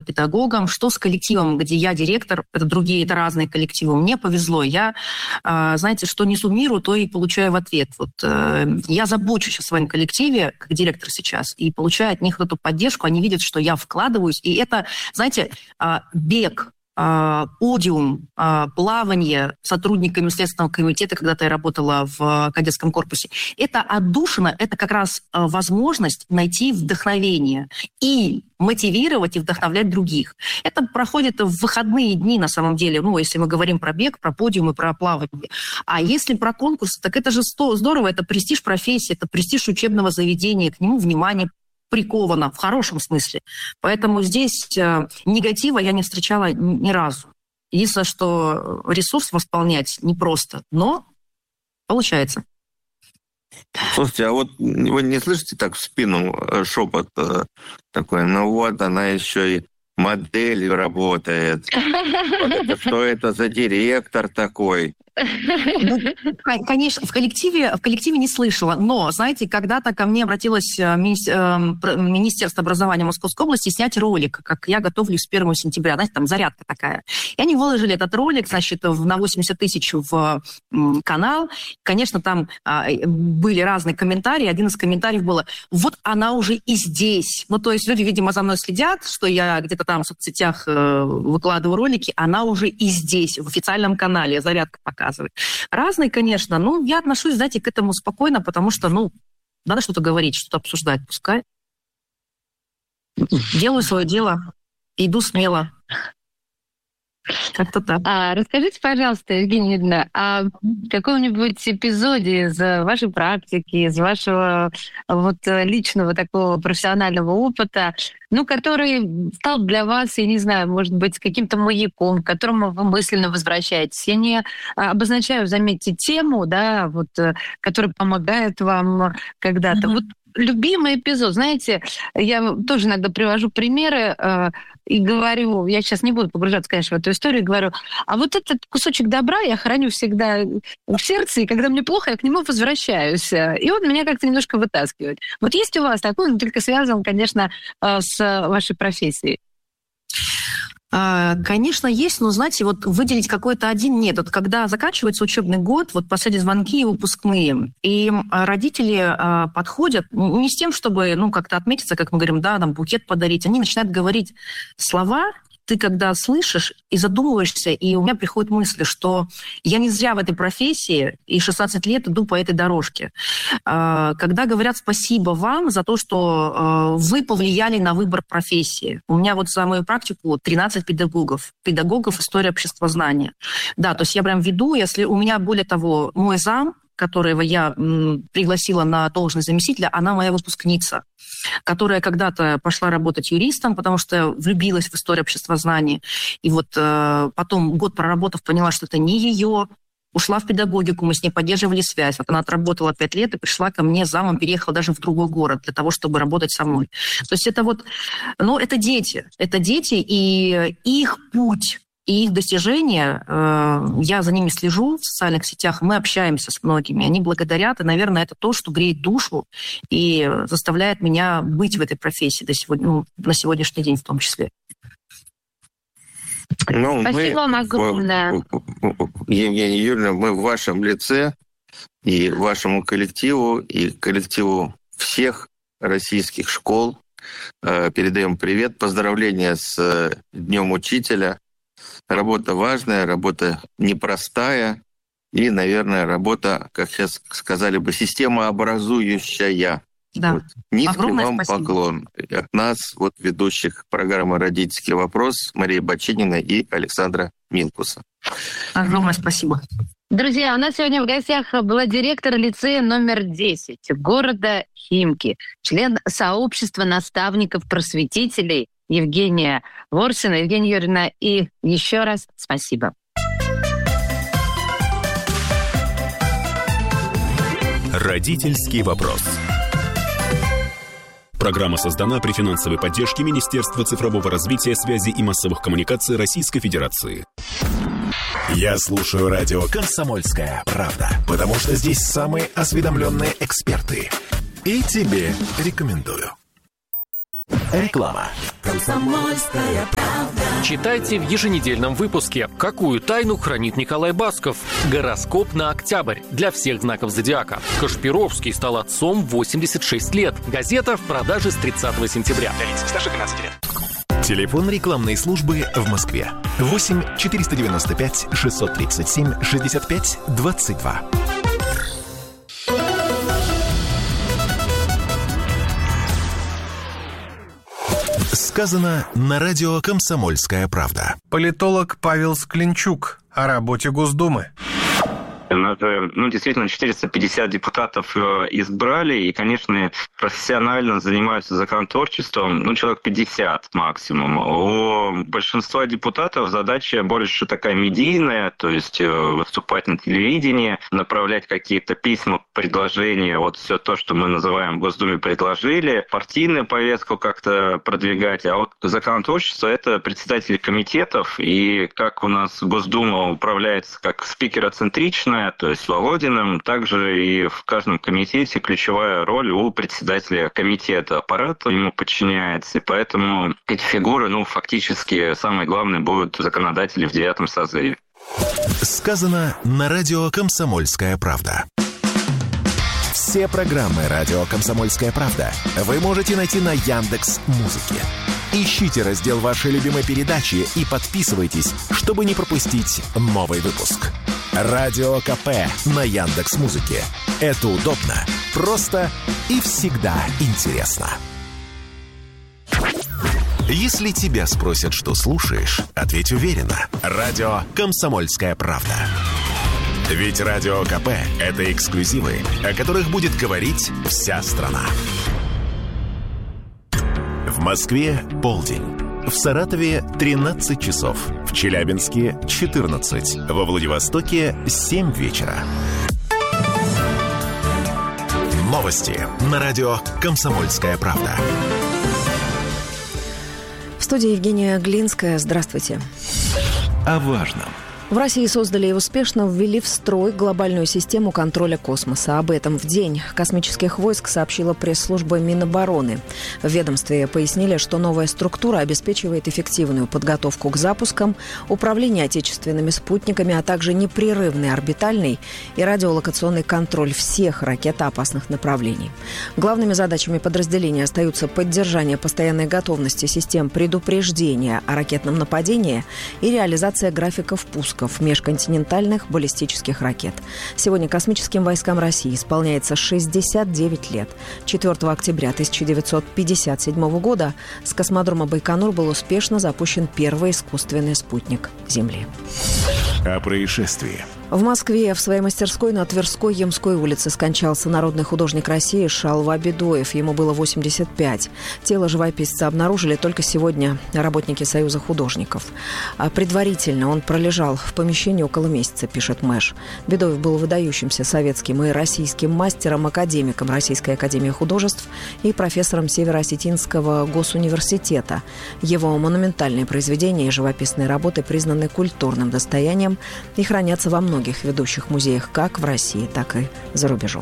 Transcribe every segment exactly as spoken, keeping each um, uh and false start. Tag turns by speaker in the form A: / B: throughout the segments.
A: педагогам, что с коллективом, где я директор, это другие, это разные коллективы. Мне повезло. Я, знаете, что несу миру, то и получаю в ответ. Вот, я забочусь о своем коллективе, как директор сейчас, и получаю от них эту поддержку. Они видят, что я вкладываюсь. И это, знаете, бег, подиум, плавание сотрудниками Следственного комитета, когда-то я работала в кадетском корпусе. Это отдушина, это как раз возможность найти вдохновение и мотивировать и вдохновлять других. Это проходит в выходные дни, на самом деле, ну, если мы говорим про бег, про подиум и про плавание. А если про конкурсы, так это же здорово, это престиж профессии, это престиж учебного заведения, к нему внимание приковано, в хорошем смысле. Поэтому здесь э, негатива я не встречала ни, ни разу. Единственное, что ресурс восполнять непросто, но получается.
B: Слушайте, а вот вы не слышите так в спину шепот такой, ну вот она еще и модель работает. Вот это, что это за директор такой?
A: Ну, конечно, в коллективе, в коллективе не слышала, но, знаете, когда-то ко мне обратилось Министерство образования Московской области снять ролик, как я готовлюсь с первого сентября, знаете, там зарядка такая. И они выложили этот ролик, значит, на восемьдесят тысяч в канал. Конечно, там были разные комментарии. Один из комментариев было: вот она уже и здесь. Ну, то есть люди, видимо, за мной следят, что я где-то там в соцсетях выкладываю ролики, она уже и здесь, в официальном канале, зарядка показывает. Разные, конечно. Ну, я отношусь, знаете, к этому спокойно, потому что, ну, надо что-то говорить, что-то обсуждать, пускай. Делаю свое дело, иду смело. Как-то так.
C: А, расскажите, пожалуйста, Евгения Юрьевна, о каком-нибудь эпизоде из вашей практики, из вашего вот личного такого профессионального опыта, ну, который стал для вас, я не знаю, может быть, каким-то маяком, к которому вы мысленно возвращаетесь. Я не обозначаю, заметьте, тему, да, вот, которая помогает вам когда-то. Mm-hmm. Вот любимый эпизод, знаете, я тоже иногда привожу примеры э, и говорю, я сейчас не буду погружаться, конечно, в эту историю, говорю, а вот этот кусочек добра я храню всегда в сердце, и когда мне плохо, я к нему возвращаюсь. И он меня как-то немножко вытаскивает. Вот есть у вас такой, но только связан, конечно, с вашей профессией?
A: Конечно, есть, но, знаете, вот выделить какой-то один нет. Вот когда заканчивается учебный год, вот последние звонки и выпускные, и родители подходят не с тем, чтобы, ну, как-то отметиться, как мы говорим, да, там, букет подарить, они начинают говорить слова, ты когда слышишь и задумываешься, и у меня приходят мысли, что я не зря в этой профессии и шестнадцать лет иду по этой дорожке. Когда говорят спасибо вам за то, что вы повлияли на выбор профессии. У меня вот за мою практику тринадцать педагогов. Педагогов истории обществознания. Да, то есть я прям веду, если у меня, более того, мой зам, которого я м, пригласила на должность заместителя, она моя выпускница, которая когда-то пошла работать юристом, потому что влюбилась в историю обществознания. И вот э, потом, год проработав, поняла, что это не ее, ушла в педагогику, мы с ней поддерживали связь. Вот она отработала пять лет и пришла ко мне замом, переехала даже в другой город для того, чтобы работать со мной. То есть это вот, ну, это дети, это дети, и их путь, и их достижения, я за ними слежу в социальных сетях, мы общаемся с многими, они благодарят, и, наверное, это то, что греет душу и заставляет меня быть в этой профессии до сегодня, ну, на сегодняшний день в том числе.
B: Ну,
C: Спасибо вам огромное.
B: Евгения Юрьевна, мы в вашем лице и вашему коллективу, и коллективу всех российских школ передаем привет, поздравления с Днем Учителя. Работа важная, работа непростая и, наверное, работа, как сейчас сказали бы, системообразующая.
A: Да.
B: Вот. Низкий
A: Огромное
B: вам
A: спасибо.
B: поклон от нас, вот ведущих программы «Родительский вопрос» Марии Бачинина и Александра Минкуса.
A: Огромное спасибо.
C: Друзья, у нас сегодня в гостях была директор лицея номер десять города Химки, член сообщества наставников-просветителей Евгения Ворсина. Евгения Юрьевна, и еще раз спасибо.
D: Родительский вопрос. Программа создана при финансовой поддержке Министерства цифрового развития, связи и массовых коммуникаций Российской Федерации.
E: Я слушаю радио «Комсомольская правда», потому что здесь самые осведомленные эксперты. И тебе рекомендую. Реклама.
F: Комсомольская правда.
G: Читайте в еженедельном выпуске, какую тайну хранит Николай Басков. Гороскоп на октябрь для всех знаков зодиака. Кашпировский стал отцом в восемьдесят шесть лет. Газета в продаже с тридцатого сентября.
H: Для лиц старше двенадцати лет.
E: Телефон рекламной службы в Москве. восемь четыреста девяносто пять шестьсот тридцать семь шестьдесят пять двадцать два. Сказано на радио «Комсомольская правда».
I: Политолог Павел Склинчук о работе Госдумы.
J: Нас, ну, действительно, четыреста пятьдесят депутатов избрали, и, конечно, профессионально занимаются законотворчеством, ну, человек пятьдесят максимум. У большинства депутатов задача больше такая медийная, то есть выступать на телевидении, направлять какие-то письма, предложения, вот все то, что мы называем в Госдуме предложили, партийную повестку как-то продвигать, а вот законотворчество – это председатели комитетов, и как у нас Госдума управляется как спикероцентричная, то есть Володиным, также и в каждом комитете ключевая роль у председателя комитета. Аппарат ему подчиняется, и поэтому эти фигуры, ну, фактически, самое главное, будут законодатели в девятом созыве.
E: Сказано на радио «Комсомольская правда». Все программы радио «Комсомольская правда» вы можете найти на Яндекс.Музыке. Ищите раздел вашей любимой передачи и подписывайтесь, чтобы не пропустить новый выпуск. Радио КП на Яндекс.Музыке. Это удобно, просто и всегда интересно. Если тебя спросят, что слушаешь, ответь уверенно. Радио «Комсомольская правда». Ведь Радио КП – это эксклюзивы, о которых будет говорить вся страна. В Москве полдень. В Саратове тринадцать часов. В Челябинске четырнадцать. Во Владивостоке семь вечера. Новости на радио «Комсомольская правда».
K: В студии Евгения Глинская. Здравствуйте.
E: О важном.
K: В России создали и успешно ввели в строй глобальную систему контроля космоса. Об этом в День космических войск сообщила пресс-служба Минобороны. В ведомстве пояснили, что новая структура обеспечивает эффективную подготовку к запускам, управление отечественными спутниками, а также непрерывный орбитальный и радиолокационный контроль всех ракетоопасных направлений. Главными задачами подразделения остаются поддержание постоянной готовности систем предупреждения о ракетном нападении и реализация графиков пуска межконтинентальных баллистических ракет. Сегодня космическим войскам России исполняется шестьдесят девять лет. четвёртого октября тысяча девятьсот пятьдесят седьмого года с космодрома Байконур был успешно запущен первый искусственный спутник Земли.
E: О происшествии.
K: В Москве в своей мастерской на Тверской Ямской улице скончался народный художник России Шалва Бедоев. Ему было восемьдесят пять. Тело живописца обнаружили только сегодня работники Союза художников. А предварительно он пролежал в помещении около месяца, пишет Мэш. Бедоев был выдающимся советским и российским мастером, академиком Российской академии художеств и профессором Северо-Осетинского госуниверситета. Его монументальные произведения и живописные работы признаны культурным достоянием и хранятся во многих многих ведущих музеях как в России, так и за рубежом.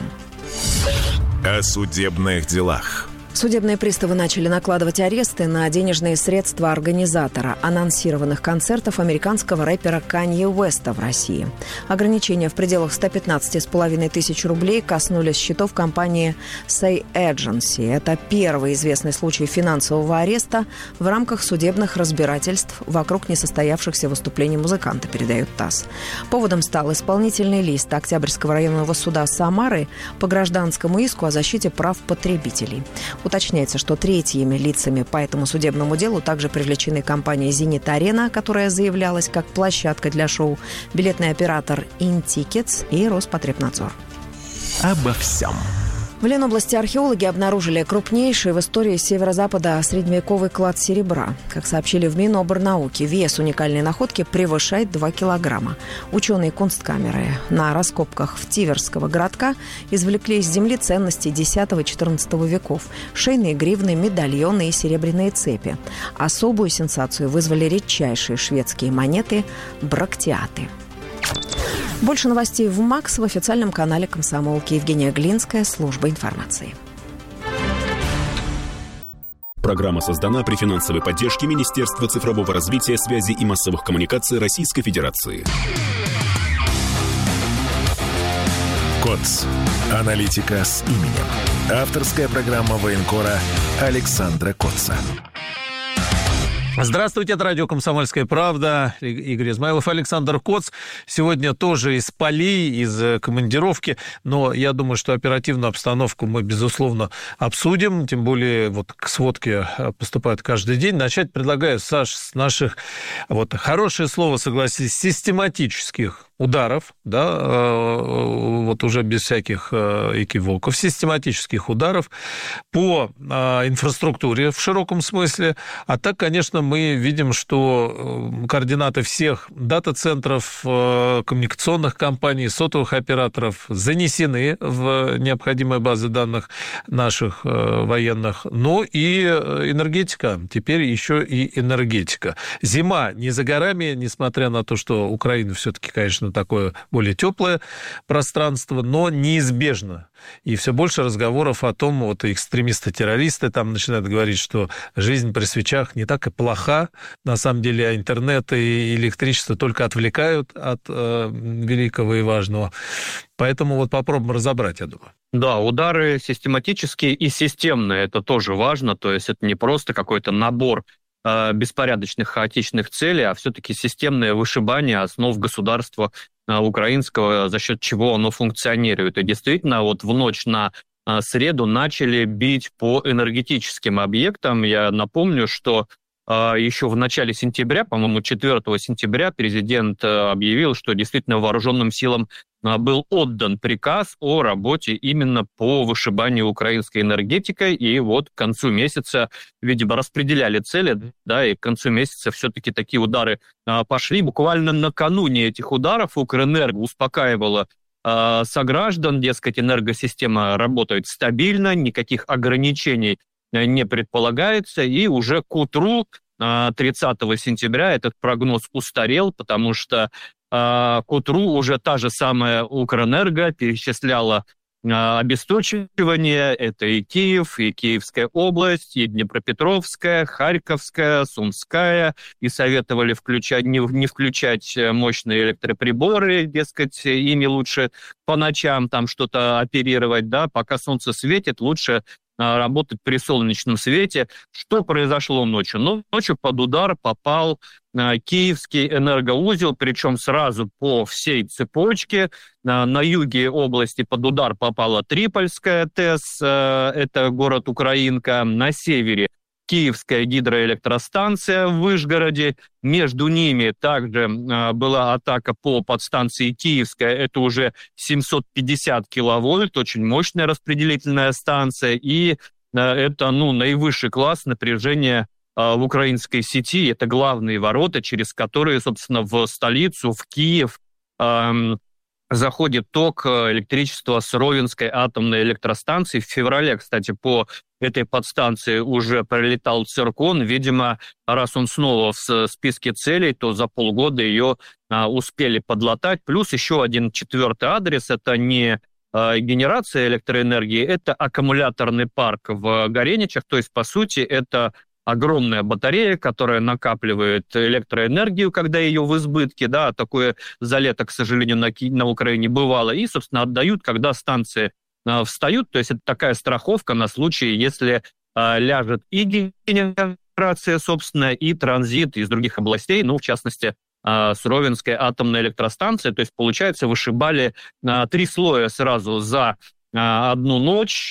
E: О судебных делах.
K: Судебные приставы начали накладывать аресты на денежные средства организатора анонсированных концертов американского рэпера Канье Уэста в России. Ограничения в пределах сто пятнадцать с половиной тысяч рублей коснулись счетов компании Say Agency. Это первый известный случай финансового ареста в рамках судебных разбирательств вокруг несостоявшихся выступлений музыканта, передает ТАСС. Поводом стал исполнительный лист Октябрьского районного суда Самары по гражданскому иску о защите прав потребителей. Уточняется, что третьими лицами по этому судебному делу также привлечены компания «Зенит-Арена», которая заявлялась как площадка для шоу, билетный оператор «Интикетс» и Роспотребнадзор.
E: Обо всем.
K: В Ленобласти археологи обнаружили крупнейший в истории северо-запада средневековый клад серебра. Как сообщили в Миноборнауки, вес уникальной находки превышает два килограмма. Ученые Кунсткамеры на раскопках в Тиверского городка извлекли из земли ценности десятого-четырнадцатого веков. Шейные гривны, медальоны и серебряные цепи. Особую сенсацию вызвали редчайшие шведские монеты «брактиаты». Больше новостей в МАКС в официальном канале «Комсомолки». Евгения Глинская, служба информации.
D: Программа создана при финансовой поддержке Министерства цифрового развития, связи и массовых коммуникаций Российской Федерации.
E: КОЦ. Аналитика с именем. Авторская программа военкора Александра Коца.
H: Здравствуйте, это радио «Комсомольская правда». Игорь Измайлов, Александр Коц. Сегодня тоже из полей, из командировки, но я думаю, что оперативную обстановку мы, безусловно, обсудим, тем более вот к сводке поступают каждый день. Начать предлагаю, Саш, с наших, вот хорошее слово, согласись, систематических ударов, да, вот уже без всяких экивоков, систематических ударов по инфраструктуре в широком смысле. А так, конечно, мы видим, что координаты всех дата-центров, коммуникационных компаний, сотовых операторов занесены в необходимые базы данных наших военных. Ну и энергетика, теперь еще и энергетика. Зима не за горами, несмотря на то, что Украина все-таки, конечно, такое более теплое пространство, но неизбежно. И все больше разговоров о том, вот экстремисты-террористы там начинают говорить, что жизнь при свечах не так и плоха. На самом деле интернет и электричество только отвлекают от э, великого и важного. Поэтому вот попробуем разобрать, я думаю.
L: Да, удары систематические и системные, это тоже важно. То есть это не просто какой-то набор беспорядочных, хаотичных целей, а все-таки системное вышибание основ государства украинского, за счет чего оно функционирует. И действительно, вот в ночь на среду начали бить по энергетическим объектам. Я напомню, что еще в начале сентября, по-моему, четвёртого сентября, президент объявил, что действительно вооруженным силам был отдан приказ о работе именно по вышибанию украинской энергетикой, и вот к концу месяца, видимо, распределяли цели, да, и к концу месяца все-таки такие удары пошли. Буквально накануне этих ударов Укрэнерго успокаивала сограждан, дескать, энергосистема работает стабильно, никаких ограничений не предполагается, и уже к утру тридцатого сентября этот прогноз устарел, потому что к утру уже та же самая Укрэнерго перечисляла обесточивание. Это и Киев, и Киевская область, и Днепропетровская, Харьковская, Сумская. И советовали включать, не, не включать мощные электроприборы, дескать, ими лучше по ночам там что-то оперировать, да, пока солнце светит, лучше работать при солнечном свете. Что произошло ночью? Ну, ночью под удар попал э, Киевский энергоузел, причем сразу по всей цепочке. Э, на юге области под удар попала Трипольская ТЭС, э, это город Украинка. На севере Киевская гидроэлектростанция в Вышгороде. Между ними также э, была атака по подстанции Киевская. Это уже семьсот пятьдесят киловольт, очень мощная распределительная станция. И э, это ну, наивысший класс напряжения э, в украинской сети. Это главные ворота, через которые, собственно, в столицу, в Киев, э, заходит ток электричества с Ровенской атомной электростанции. В феврале, кстати, по этой подстанции уже пролетал циркон. Видимо, раз он снова в списке целей, то за полгода ее а, успели подлатать. Плюс еще один четвертый адрес. Это не а, генерация электроэнергии, это аккумуляторный парк в Гореничах. То есть, по сути, это огромная батарея, которая накапливает электроэнергию, когда ее в избытке, да, такое за лето, к сожалению, на, на Украине бывало, и, собственно, отдают, когда станции э, встают, то есть это такая страховка на случай, если э, ляжет и генерация, собственно, и транзит из других областей, ну, в частности, э, с Ровенской атомной электростанции, то есть, получается, вышибали э, три слоя сразу за одну ночь,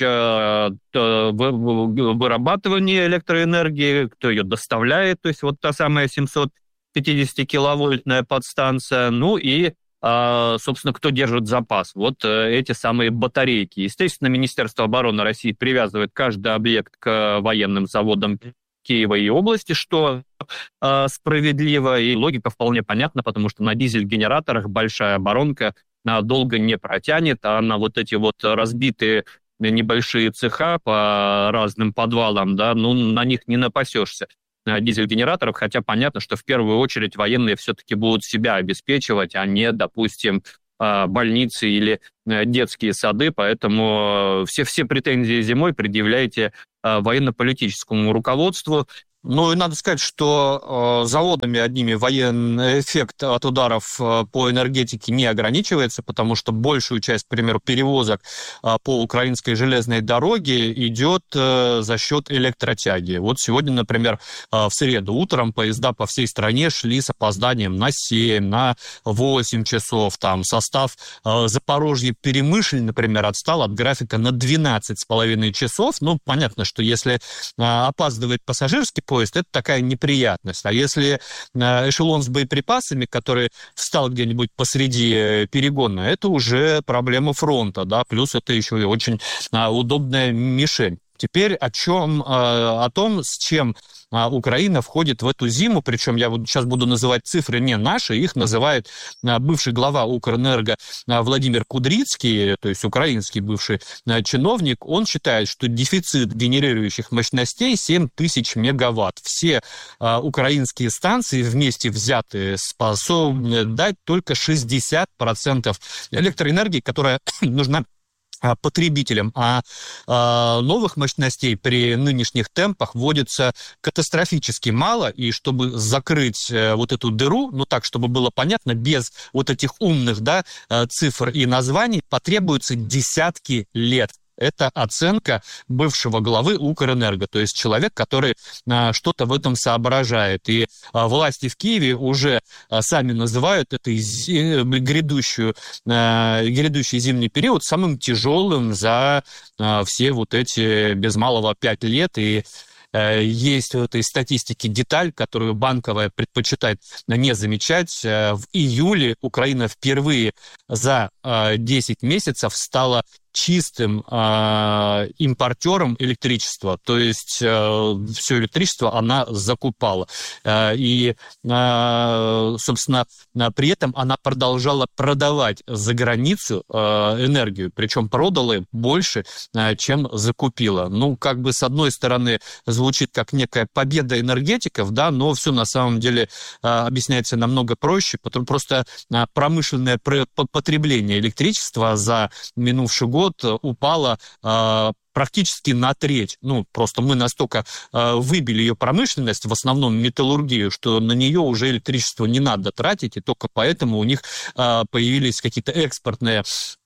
L: вырабатывание электроэнергии, кто ее доставляет, то есть вот та самая семьсот пятидесятикиловольтная подстанция, ну и, собственно, кто держит запас, вот эти самые батарейки. Естественно, Министерство обороны России привязывает каждый объект к военным заводам Киева и области, что справедливо, и логика вполне понятна, потому что на дизель-генераторах большая оборонка долго не протянет, а на вот эти вот разбитые небольшие цеха по разным подвалам, да, ну, на них не напасешься дизель-генераторов, хотя понятно, что в первую очередь военные все-таки будут себя обеспечивать, а не, допустим, больницы или детские сады, поэтому все, все претензии зимой предъявляйте военно-политическому руководству. Ну и надо сказать, что э, заводами одними военный эффект от ударов э, по энергетике не ограничивается, потому что большую часть, к примеру, перевозок э, по украинской железной дороге идет э, за счет электротяги. Вот сегодня, например, э, в среду утром поезда по всей стране шли с опозданием на семь, на восемь часов. Там состав э, Запорожье-Перемышль, например, отстал от графика на двенадцать с половиной часов. Ну, понятно, что если э, опаздывает пассажирский поезд, поезд, это такая неприятность. А если эшелон с боеприпасами, который встал где-нибудь посреди перегона, это уже проблема фронта, да, плюс это еще и очень удобная мишень. Теперь о чем, о том, с чем Украина входит в эту зиму, причем я вот сейчас буду называть цифры не наши, их называет бывший глава Укрэнерго Владимир Кудрицкий, то есть украинский бывший чиновник. Он считает, что дефицит генерирующих мощностей семь тысяч мегаватт. Все украинские станции вместе взятые способны дать только шестьдесят процентов электроэнергии, которая нужна потребителям, а, а новых мощностей при нынешних темпах вводится катастрофически мало, и чтобы закрыть вот эту дыру, ну так, чтобы было понятно, без вот этих умных, да, цифр и названий, потребуется десятки лет. Это оценка бывшего главы Укрэнерго, то есть человек, который а, что-то в этом соображает. И а, власти в Киеве уже а, сами называют это зи- грядущую, а, грядущий зимний период самым тяжелым за а, все вот эти без малого пять лет. И есть в этой статистике деталь, которую Банковая предпочитает не замечать. В июле Украина впервые за десять месяцев стала чистым э, импортером электричества, то есть э, все электричество она закупала. Э, и, э, собственно, при этом она продолжала продавать за границу э, энергию, причем продала больше, э, чем закупила. Ну, как бы с одной стороны звучит как некая победа энергетиков, да, но все на самом деле э, объясняется намного проще, потому просто э, промышленное потребление электричества за минувший год упала э, практически на треть. Ну, просто мы настолько э, выбили ее промышленность, в основном металлургию, что на нее уже электричество не надо тратить, и только поэтому у них э, появились какие-то экспортные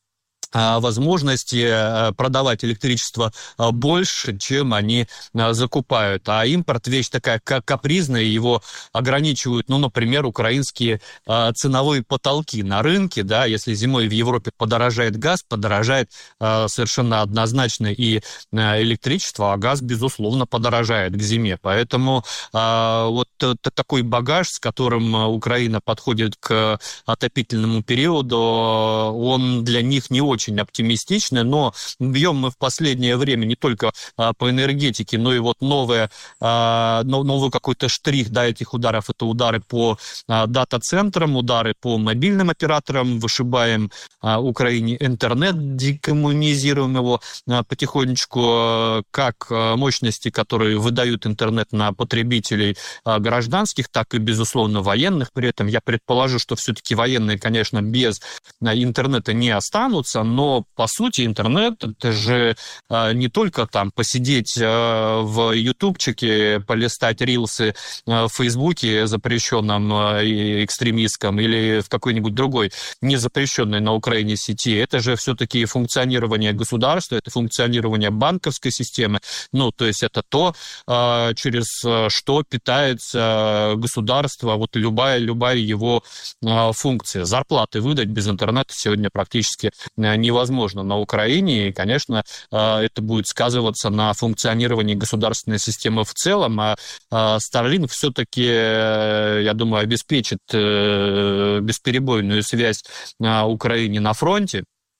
L: возможности продавать электричество больше, чем они закупают. А импорт вещь такая капризная, его ограничивают, ну, например, украинские ценовые потолки на рынке, да, если зимой в Европе подорожает газ, подорожает совершенно однозначно и электричество, а газ, безусловно, подорожает к зиме. Поэтому вот такой багаж, с которым Украина подходит к отопительному периоду, он для них не очень очень оптимистичны, но бьем мы в последнее время не только а, по энергетике, но и вот новое, а, новый какой-то штрих, да, этих ударов, это удары по а, дата-центрам, удары по мобильным операторам, вышибаем а, Украине интернет, декоммунизируем его а, потихонечку, а, как а, мощности, которые выдают интернет на потребителей а, гражданских, так и, безусловно, военных. При этом я предположу, что все-таки военные, конечно, без а, интернета не останутся, но, по сути, интернет — это же а, не только там посидеть а, в ютубчике, полистать рилсы а, в Фейсбуке запрещенном а, и экстремистском или в какой-нибудь другой незапрещенной на Украине сети. Это же все-таки функционирование государства, это функционирование банковской системы. Ну, то есть это то, а, через что питается государство, вот любая, любая его а, функция. Зарплаты выдать без интернета сегодня практически невозможно на Украине, и, конечно, это будет сказываться на функционировании государственной системы в целом, а Starlink все-таки, я думаю, обеспечит бесперебойную связь Украине на фронте.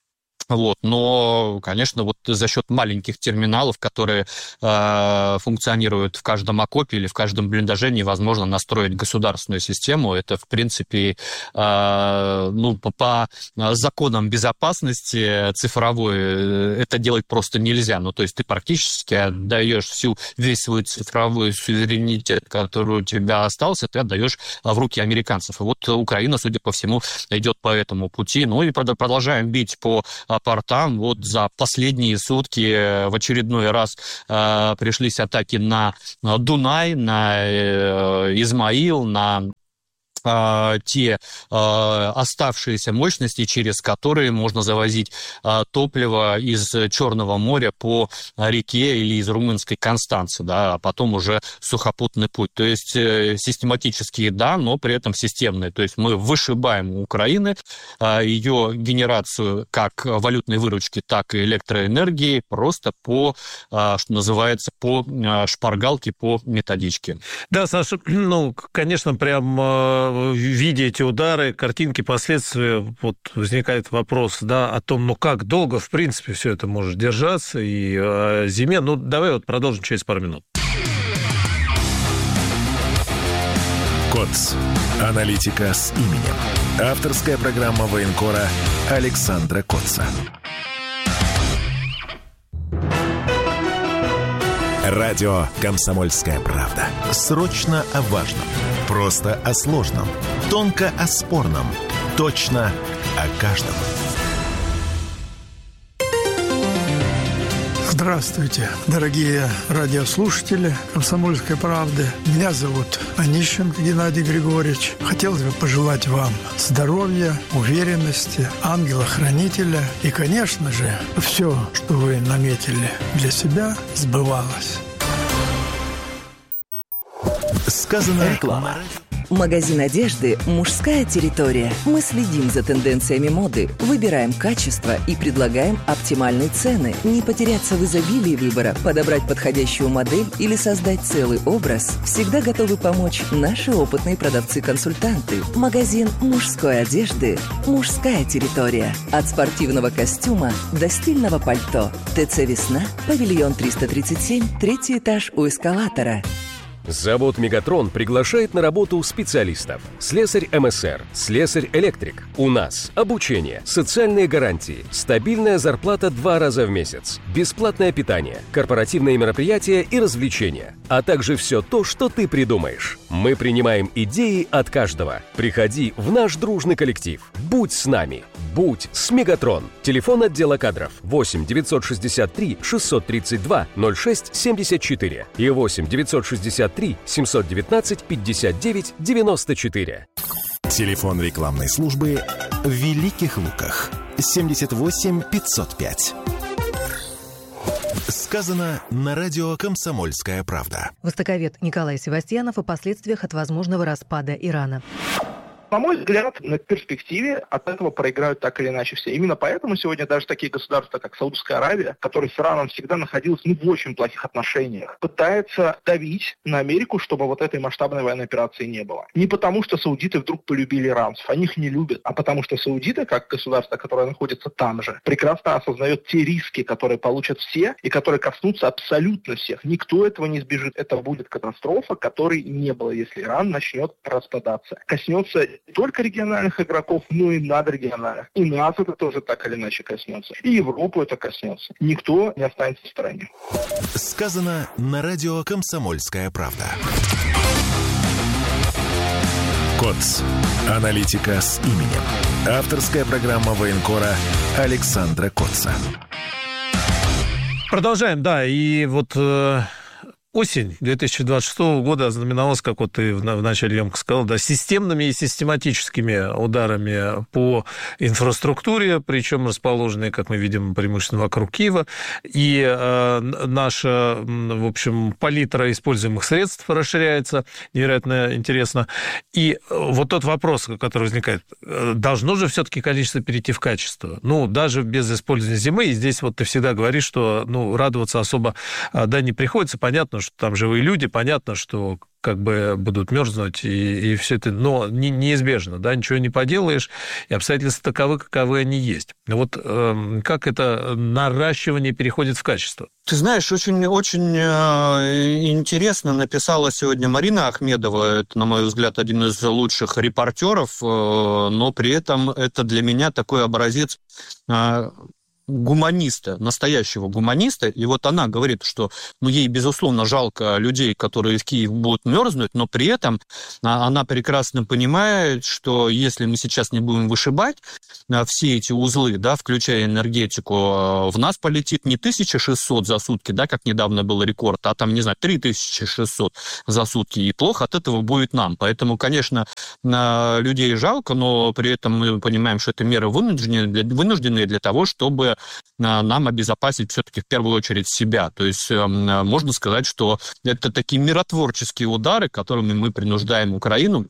L: Вот. Но, конечно, вот за счет маленьких терминалов, которые э, функционируют в каждом окопе или в каждом блиндаже, невозможно настроить государственную систему. Это, в принципе, э, ну, по, по законам безопасности цифровой это делать просто нельзя. Ну, то есть ты практически отдаешь всю, весь свой цифровой суверенитет, который у тебя остался, ты отдаешь в руки американцев. И вот Украина, судя по всему, идет по этому пути. Ну и продолжаем бить по портам. Вот за последние сутки в очередной раз э, пришлись атаки на Дунай, на э, Измаил, на те э, оставшиеся мощности, через которые можно завозить э, топливо из Черного моря по реке или из румынской Констанцы, да, а потом уже сухопутный путь. То есть э, систематические, да, но при этом системные. То есть мы вышибаем у Украины э, ее генерацию как валютной выручки, так и электроэнергии просто по, э, что называется, по э, шпаргалке, по методичке.
H: Да, Саша, ну, конечно, прям видя эти удары, картинки, последствия, вот возникает вопрос, да, о том, ну как долго, в принципе, все это может держаться и о зиме. Ну, давай вот продолжим через пару минут.
E: КОЦ. Аналитика с именем. Авторская программа военкора Александра Котца. Радио «Комсомольская правда». Срочно о важном. Просто о сложном. Тонко о спорном. Точно о каждом.
M: Здравствуйте, дорогие радиослушатели «Комсомольской правды». Меня зовут Онищенко Геннадий Григорьевич. Хотелось бы пожелать вам здоровья, уверенности, ангела-хранителя и, конечно же, все, что вы наметили для себя, сбывалось.
E: Сказано
N: реклама. Магазин одежды «Мужская территория». Мы следим за тенденциями моды, выбираем качество и предлагаем оптимальные цены. Не потеряться в изобилии выбора, подобрать подходящую модель или создать целый образ всегда готовы помочь наши опытные продавцы-консультанты. Магазин мужской одежды «Мужская территория». От спортивного костюма до стильного пальто. ТЦ «Весна», павильон триста тридцать семь, третий этаж у эскалатора.
O: Завод «Мегатрон» приглашает на работу специалистов. Слесарь МСР, слесарь-электрик. У нас обучение, социальные гарантии, стабильная зарплата два раза в месяц, бесплатное питание, корпоративные мероприятия и развлечения, а также все то, что ты придумаешь. Мы принимаем идеи от каждого. Приходи в наш дружный коллектив. Будь с нами. Будь с «Мегатрон». Телефон отдела кадров восемь девятьсот шестьдесят три шестьсот тридцать два ноль шесть семьдесят четыре и восемь девятьсот шестьдесят три семьсот девятнадцать пятьдесят девять девяносто четыре.
E: Телефон рекламной службы в Великих Луках. семьдесят восемь пятьсот пять. Сказано на радио «Комсомольская правда».
P: Востоковед Николай Севастьянов о последствиях от возможного распада Ирана.
Q: На мой взгляд, на перспективе от этого проиграют так или иначе все. Именно поэтому сегодня даже такие государства, как Саудовская Аравия, которая с Ираном всегда находилась ну, в очень плохих отношениях, пытается давить на Америку, чтобы вот этой масштабной военной операции не было. Не потому, что саудиты вдруг полюбили иранцев, они их не любят, а потому что саудиты, как государство, которое находится там же, прекрасно осознает те риски, которые получат все и которые коснутся абсолютно всех. Никто этого не избежит. Это будет катастрофа, которой не было, если Иран начнет распадаться. Коснется не только региональных игроков, но и надрегиональных. И нас это тоже так или иначе коснется. И Европу это коснется. Никто не останется в стороне.
E: Сказано на радио «Комсомольская правда». КОЦ. Аналитика с именем. Авторская программа военкора Александра Котца.
H: Продолжаем, да, и вот... Э... Осень две тысячи двадцать шестого года ознаменовалась, как вот ты в начале емко сказал, да, системными и систематическими ударами по инфраструктуре, причем расположенной, как мы видим, преимущественно вокруг Киева. И э, наша, в общем, палитра используемых средств расширяется, невероятно интересно. И вот тот вопрос, который возникает, должно же все-таки количество перейти в качество? Ну, даже без использования зимы, и здесь вот ты всегда говоришь, что ну, радоваться особо да, не приходится. Понятно, понятно, что там живые люди, понятно, что как бы будут мерзнуть, и, и все это, но не, неизбежно, да, ничего не поделаешь, и обстоятельства таковы, каковы они есть. Вот э, как это наращивание переходит в качество?
L: Ты знаешь, очень, очень э, интересно написала сегодня Марина Ахмедова, это, на мой взгляд, один из лучших репортеров, э, но при этом это для меня такой образец э, гуманиста, настоящего гуманиста, и вот она говорит, что ну, ей, безусловно, жалко людей, которые в Киев будут мерзнуть, но при этом она прекрасно понимает, что если мы сейчас не будем вышибать все эти узлы, да, включая энергетику, в нас полетит не тысяча шестьсот за сутки, да, как недавно был рекорд, а там, не знаю, три тысячи шестьсот за сутки, и плохо от этого будет нам. Поэтому, конечно, людей жалко, но при этом мы понимаем, что это меры вынужденные, вынужденные для того, чтобы нам обезопасить все-таки в первую очередь себя. То есть можно сказать, что это такие миротворческие удары, которыми мы принуждаем Украину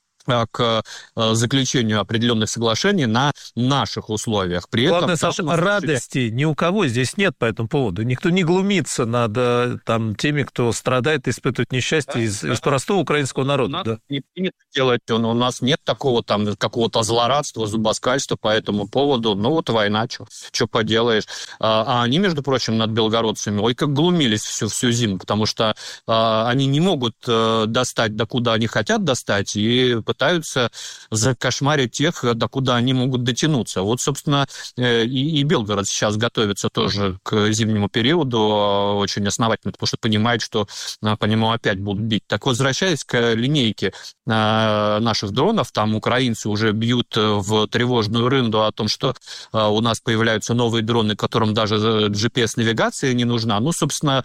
L: к заключению определенных соглашений на наших условиях. При
H: Главное,
L: этом,
H: Саша, радости ни у кого здесь нет по этому поводу. Никто не глумится над там, теми, кто страдает и испытывает несчастье да, из, да. из простого украинского народа. Да.
L: Не принято делать, у нас нет такого там какого-то злорадства, зубоскальства по этому поводу. Ну вот война, что поделаешь. А они, между прочим, над белгородцами, ой, как глумились всю, всю зиму, потому что а, они не могут достать до куда они хотят достать, и пытаются закошмарить тех, до куда они могут дотянуться. Вот, собственно, и, и Белгород сейчас готовится тоже к зимнему периоду очень основательно, потому что понимает, что по нему опять будут бить. Так, возвращаясь к линейке наших дронов, там украинцы уже бьют в тревожную рынду о том, что у нас появляются новые дроны, которым даже джи пи эс-навигация не нужна. Ну, собственно,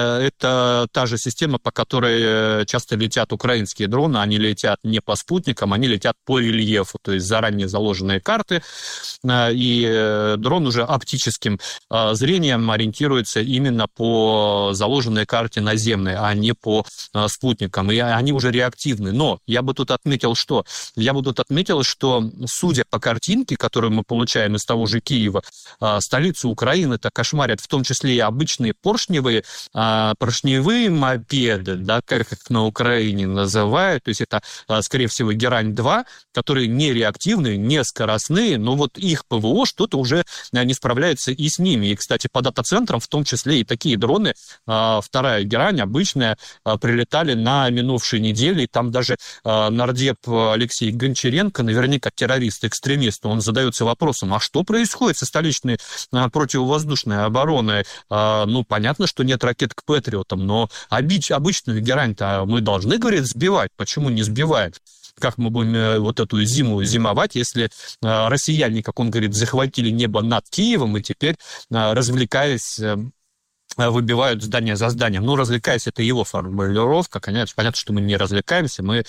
L: это та же система, по которой часто летят украинские дроны. Они летят не по спутникам, они летят по рельефу, то есть заранее заложенные карты, и дрон уже оптическим зрением ориентируется именно по заложенной карте наземной, а не по спутникам, и они уже реактивны. Но я бы тут отметил, что? Я бы тут отметил, что, судя по картинке, которую мы получаем из того же Киева, столицу Украины-то кошмарят в том числе и обычные поршневые, поршневые мопеды, да, как их на Украине называют, то есть это, скорее всего, Герань-два, которые не реактивные, не скоростные, но вот их ПВО что-то уже не справляется и с ними. И, кстати, по дата-центрам в том числе и такие дроны, вторая Герань, обычная, прилетали на минувшей неделе, и там даже нардеп Алексей Гончаренко, наверняка террорист-экстремист, он задается вопросом, а что происходит со столичной противовоздушной обороной? Ну, понятно, что нет ракет к Патриотам, но обычную Герань-то мы должны, говорит, сбивать. Почему не сбиваем? Как мы будем вот эту зиму зимовать, если россияне, как он говорит, захватили небо над Киевом и теперь, развлекаясь, выбивают здание за зданием. Ну, развлекаясь, это его формулировка. Конечно, понятно, что мы не развлекаемся, мы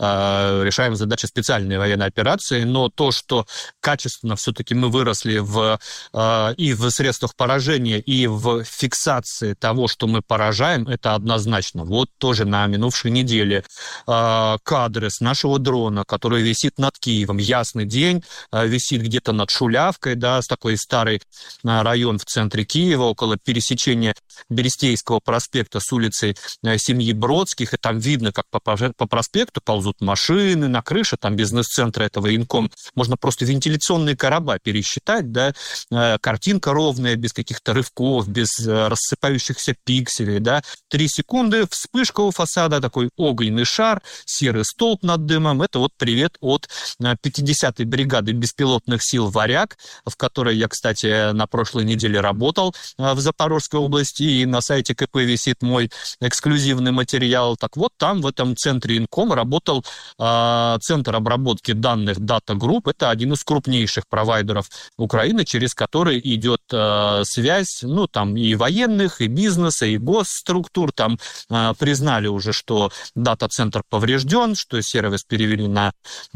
L: э, решаем задачи специальной военной операции, но то, что качественно все-таки мы выросли в, э, и в средствах поражения, и в фиксации того, что мы поражаем, это однозначно. Вот тоже на минувшей неделе э, кадры с нашего дрона, который висит над Киевом. Ясный день, э, висит где-то над Шулявкой, да, с такой старый э, район в центре Киева, около пересечения Берестейского проспекта с улицей семьи Бродских, и там видно, как по, по проспекту ползут машины, на крыше там бизнес-центра этого Инком. Можно просто вентиляционные короба пересчитать, да, картинка ровная, без каких-то рывков, без рассыпающихся пикселей, да. Три секунды, вспышка у фасада, такой огненный шар, серый столб над дымом. Это вот привет от пятидесятой бригады беспилотных сил «Варяг», в которой я, кстати, на прошлой неделе работал в Запорожской области, и на сайте ка пэ висит мой эксклюзивный материал. Так вот, там в этом центре Инком работал э, центр обработки данных Data Group. Это один из крупнейших провайдеров Украины, через который идет э, связь, ну, там и военных, и бизнеса, и госструктур. Там э, признали уже, что дата-центр поврежден, что сервис перевели на,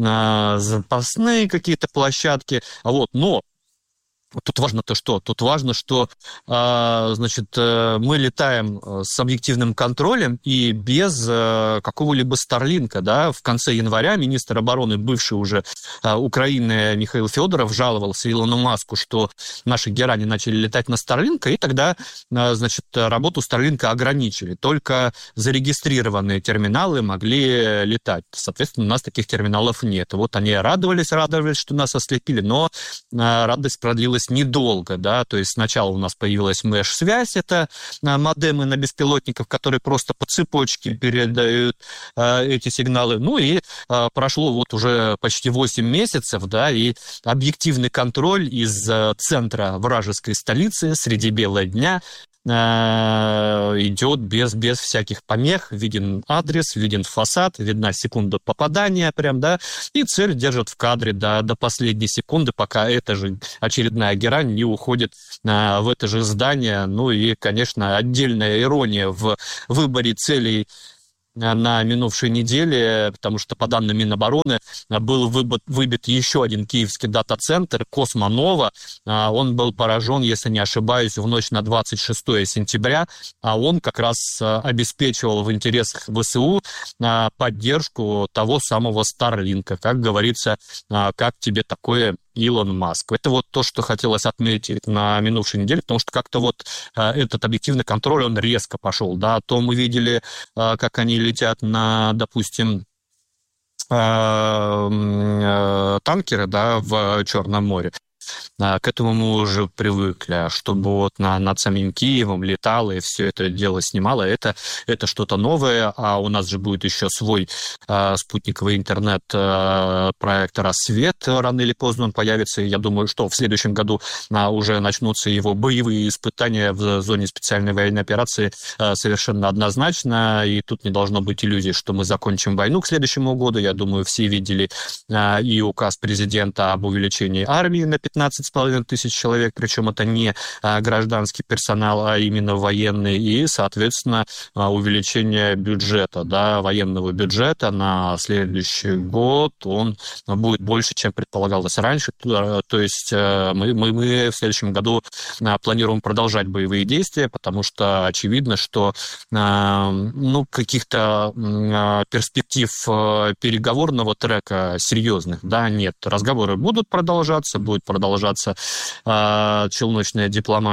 L: на запасные какие-то площадки. Вот, но тут важно-то что? Тут важно, что значит, мы летаем с объективным контролем и без какого-либо Старлинка. Да? В конце января министр обороны, бывший уже Украины Михаил Федоров жаловался Илону Маску, что наши герани начали летать на Starlink, и тогда, значит, работу Starlink ограничили. Только зарегистрированные терминалы могли летать. Соответственно, у нас таких терминалов нет. Вот они радовались, радовались, что нас ослепили, но радость продлилась недолго, да, то есть сначала у нас появилась меш-связь, это модемы на беспилотников, которые просто по цепочке передают эти сигналы, ну и прошло вот уже почти восемь месяцев, да, и объективный контроль из центра вражеской столицы среди бела дня идет без, без всяких помех, виден адрес, виден фасад, видна секунда попадания прям, да, и цель держат в кадре до, до последней секунды, пока эта же очередная герань не уходит а, в это же здание. Ну и, конечно, отдельная ирония в выборе целей на минувшей неделе, потому что, по данным Минобороны, был выбит, выбит еще один киевский дата-центр Космонова. Он был поражен, если не ошибаюсь, в ночь на двадцать шестое сентября, а он как раз обеспечивал в интересах ВСУ поддержку того самого Старлинка. Как говорится, как тебе такое, Илон Маск. Это вот то, что хотелось отметить на минувшей неделе, потому что как-то вот этот объективный контроль, он резко пошел, да, то мы видели, как они летят на, допустим, танкеры, да, в Черном море. К этому мы уже привыкли, чтобы вот на, над самим Киевом летало и все это дело снимало. Это, это что-то новое, а у нас же будет еще свой э, спутниковый интернет-проект э, «Рассвет». Рано или поздно он появится, и я думаю, что в следующем году э, уже начнутся его боевые испытания в зоне специальной военной операции э, совершенно однозначно, и тут не должно быть иллюзий, что мы закончим войну к следующему году. Я думаю, все видели э, и указ президента об увеличении армии на пятнадцать с половиной тысяч человек, причем это не а, гражданский персонал, а именно военный, и, соответственно, а, увеличение бюджета, да, военного бюджета на следующий год, он будет больше, чем предполагалось раньше, то, то есть мы, мы, мы в следующем году а, планируем продолжать боевые действия, потому что очевидно, что а, ну, каких-то а, перспектив а, переговорного трека серьезных, да, нет. Разговоры будут продолжаться, будет продолжаться продолжаться э, челночная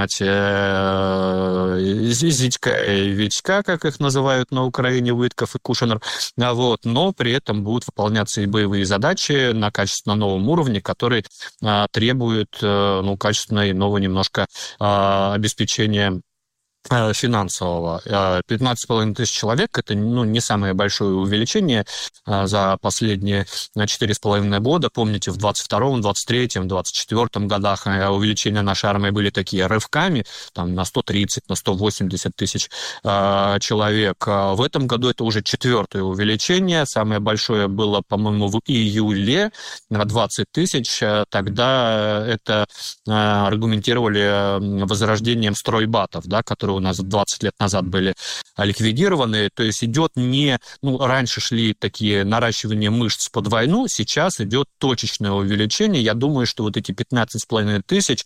L: дипломатия э, Зитька и Витька, как их называют на Украине, Уитков и Кушинер, вот, но при этом будут выполняться и боевые задачи на качественно новом уровне, который э, требует э, ну, качественно иного немножко э, обеспечения финансового. пятнадцать с половиной тысяч человек – это ну, не самое большое увеличение за последние четыре с половиной года. Помните, в двадцать втором, двадцать третьем, двадцать четвёртом годах увеличения нашей армии были такие рывками, там, на сто тридцать, на сто восемьдесят тысяч человек. В этом году это уже четвертое увеличение. Самое большое было, по-моему, в июле на двадцать тысяч. Тогда это аргументировали возрождением стройбатов, да, которые у нас двадцать лет назад были ликвидированы. То есть идет не... Ну, раньше шли такие наращивания мышц под войну, сейчас идет точечное увеличение. Я думаю, что вот эти пятнадцать с половиной тысяч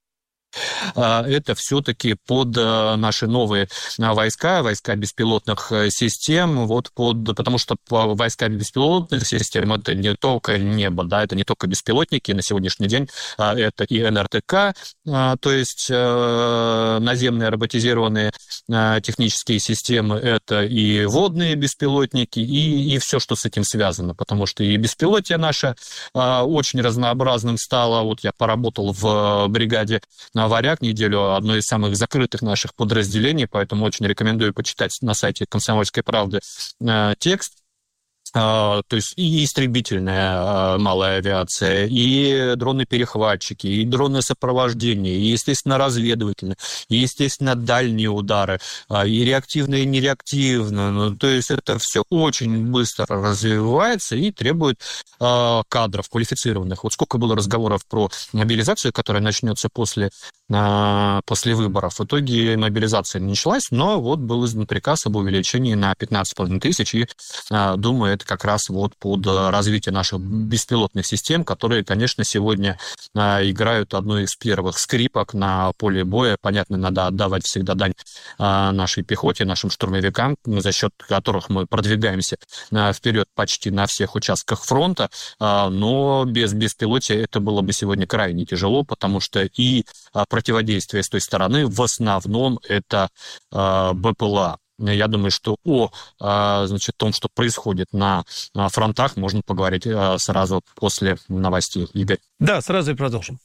L: это все-таки под наши новые войска, войска беспилотных систем, вот под, потому что войска беспилотных систем это не только небо, да, это не только беспилотники, на сегодняшний день это и эн эр тэ ка, то есть наземные роботизированные технические системы, это и водные беспилотники, и, и все, что с этим связано, потому что и беспилотие наше очень разнообразным стало. Вот я поработал в бригаде «Варяг» неделю, одно из самых закрытых наших подразделений, поэтому очень рекомендую почитать на сайте «Комсомольской правды» текст. То есть и истребительная малая авиация, и дроны-перехватчики, и дроны сопровождения, и, естественно, разведывательные, и, естественно, дальние удары, и реактивные, и нереактивные. Ну, то есть это все очень быстро развивается и требует кадров квалифицированных. Вот сколько было разговоров про мобилизацию, которая начнется после, после выборов. В итоге мобилизация не началась, но вот был издан приказ об увеличении на пятнадцать с половиной тысяч, и, думаю, это подходит как раз вот под развитие наших беспилотных систем, которые, конечно, сегодня играют одну из первых скрипок на поле боя. Понятно, надо отдавать всегда дань нашей пехоте, нашим штурмовикам, за счет которых мы продвигаемся вперед почти на всех участках фронта, но без беспилотия это было бы сегодня крайне тяжело, потому что и противодействие с той стороны в основном это БПЛА. Я думаю, что о значит, том, что происходит на фронтах, можно поговорить сразу после новостей. Игорь.
H: Да, сразу и продолжим.